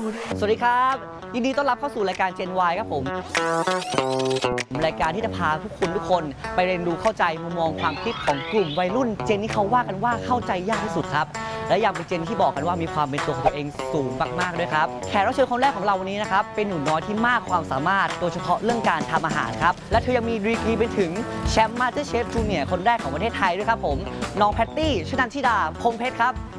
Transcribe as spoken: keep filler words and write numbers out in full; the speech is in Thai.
สวัสดีครับยินดีต้อนรับเข้าสู่รายการ Gen Y ครับผมรายการที่จะพาทุกคนทุกคนไปเรียนรู้เข้าใจมุมมองความคิดของกลุ่มวัยรุ่นเจนที่เขาว่ากันว่าเข้าใจยากที่สุดครับและยังเป็นเจนที่บอกกันว่ามีความเป็นตัวของตัวเองสูงมากๆด้วยครับแขกรับเชิญคนแรกของเราวันนี้นะครับเป็นหนูน้อยที่มากความสามารถโดยเฉพาะเรื่องการทำอาหารครับและเธอยังมีดีกรีไปถึงแชมป์มาสเตอร์เชฟจูเนียร์คนแรกของประเทศไทยด้วยครับผมน้องแพตตี้ชนันทิดาพงเพชรครับ